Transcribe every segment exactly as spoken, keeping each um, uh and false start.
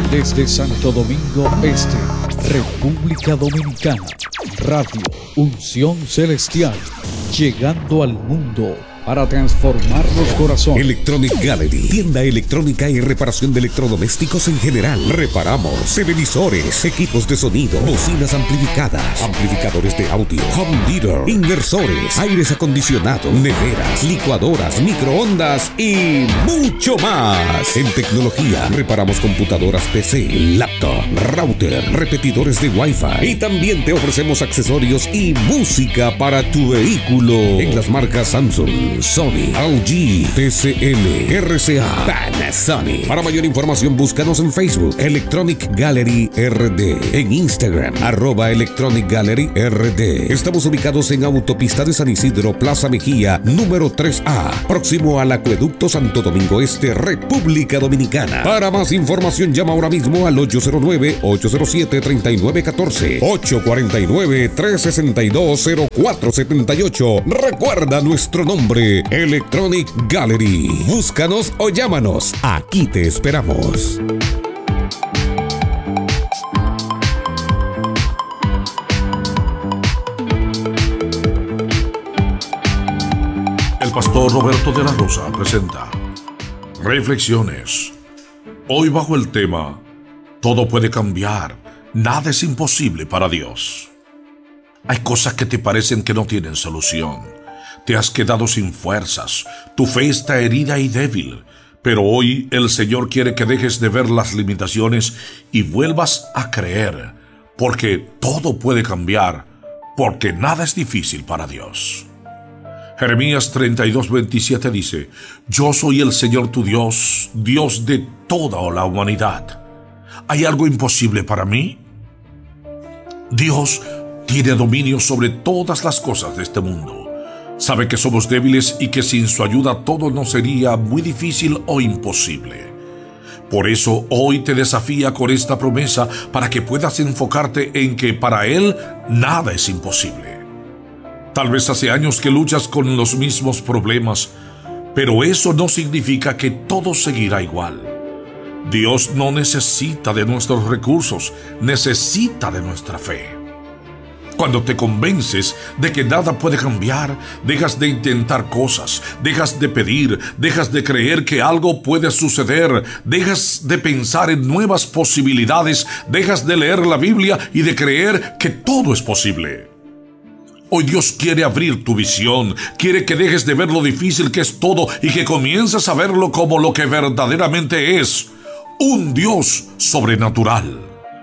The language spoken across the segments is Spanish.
Desde Santo Domingo Este, República Dominicana, Radio Unción Celestial, llegando al mundo para transformar los corazones. Electronic Gallery, tienda electrónica y reparación de electrodomésticos en general. Reparamos televisores, equipos de sonido, bocinas amplificadas, amplificadores de audio, home theater, inversores, aires acondicionados, neveras, licuadoras, microondas y mucho más. En tecnología, reparamos computadoras P C, laptop, router, repetidores de Wi-Fi y también te ofrecemos accesorios y música para tu vehículo en las marcas Samsung, Sony, L G, T C L, R C A, Panasonic. Para mayor información búscanos en Facebook Electronic Gallery R D, en Instagram arroba Electronic Gallery R D. Estamos ubicados en Autopista de San Isidro, Plaza Mejía, número tres A, próximo al Acueducto Santo Domingo Este, República Dominicana. Para más información llama ahora mismo al ocho cero nueve, ocho cero siete, tres nueve uno cuatro, ocho cuatro nueve, tres seis dos, cero cuatro siete ocho. Recuerda nuestro nombre, Electronic Gallery. Búscanos o llámanos. Aquí te esperamos. El pastor Roberto de la Rosa presenta Reflexiones. Hoy bajo el tema Todo puede cambiar, nada es imposible para Dios. Hay cosas que te parecen que no tienen solución. Te has quedado sin fuerzas, tu fe está herida y débil, pero hoy el Señor quiere que dejes de ver las limitaciones y vuelvas a creer, porque todo puede cambiar, porque nada es difícil para Dios. Jeremías treinta y dos, veintisiete dice: Yo soy el Señor tu Dios, Dios de toda la humanidad. ¿Hay algo imposible para mí? Dios tiene dominio sobre todas las cosas de este mundo. Sabe que somos débiles y que sin su ayuda todo nos sería muy difícil o imposible. Por eso hoy te desafía con esta promesa para que puedas enfocarte en que para Él nada es imposible. Tal vez hace años que luchas con los mismos problemas, pero eso no significa que todo seguirá igual. Dios no necesita de nuestros recursos, necesita de nuestra fe. Cuando te convences de que nada puede cambiar, dejas de intentar cosas, dejas de pedir, dejas de creer que algo puede suceder, dejas de pensar en nuevas posibilidades, dejas de leer la Biblia y de creer que todo es posible. Hoy Dios quiere abrir tu visión, quiere que dejes de ver lo difícil que es todo y que comiences a verlo como lo que verdaderamente es, un Dios sobrenatural.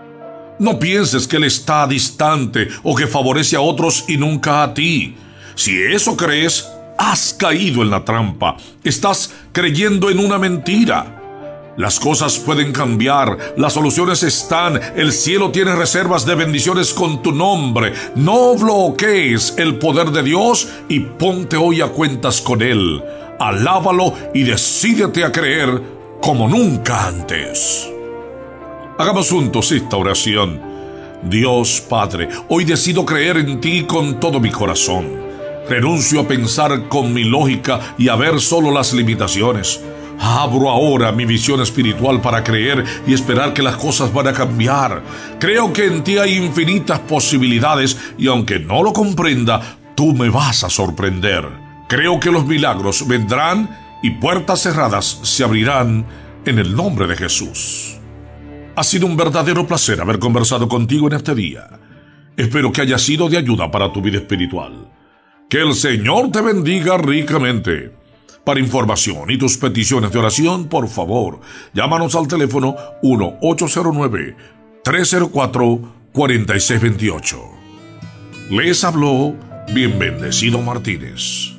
No pienses que Él está distante o que favorece a otros y nunca a ti. Si eso crees, has caído en la trampa. Estás creyendo en una mentira. Las cosas pueden cambiar, las soluciones están, el cielo tiene reservas de bendiciones con tu nombre. No bloquees el poder de Dios y ponte hoy a cuentas con Él. Alábalo y decídete a creer como nunca antes. Hagamos juntos esta oración. Dios Padre, hoy decido creer en ti con todo mi corazón. Renuncio a pensar con mi lógica y a ver solo las limitaciones. Abro ahora mi visión espiritual para creer y esperar que las cosas van a cambiar. Creo que en ti hay infinitas posibilidades y aunque no lo comprenda, tú me vas a sorprender. Creo que los milagros vendrán y puertas cerradas se abrirán en el nombre de Jesús. Ha sido un verdadero placer haber conversado contigo en este día. Espero que haya sido de ayuda para tu vida espiritual. Que el Señor te bendiga ricamente. Para información y tus peticiones de oración, por favor, llámanos al teléfono uno ocho cero nueve, tres cero cuatro, cuatro seis dos ocho. Les habló Bien Bendecido Martínez.